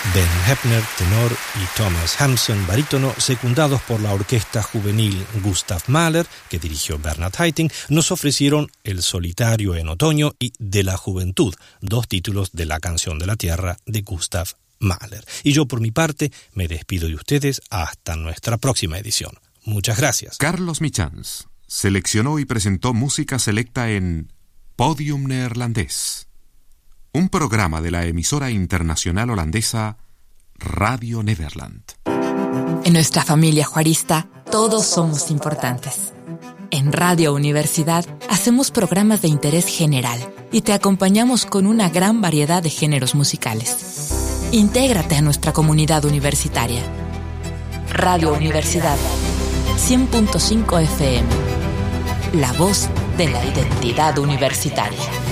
Ben Heppner, tenor, y Thomas Hampson, barítono, secundados por la orquesta juvenil Gustav Mahler, que dirigió Bernhard Haitink, nos ofrecieron El solitario en otoño y De la juventud, dos títulos de La canción de la tierra de Gustav Mahler. Y yo, por mi parte, me despido de ustedes hasta nuestra próxima edición. Muchas gracias. Carlos Michans seleccionó y presentó música selecta en Podium Neerlandés, un programa de la emisora internacional holandesa Radio Nederland. En nuestra familia juarista, todos somos importantes. En Radio Universidad hacemos programas de interés general y te acompañamos con una gran variedad de géneros musicales. Intégrate a nuestra comunidad universitaria. Radio Universidad 100.5 FM. La voz de la identidad universitaria.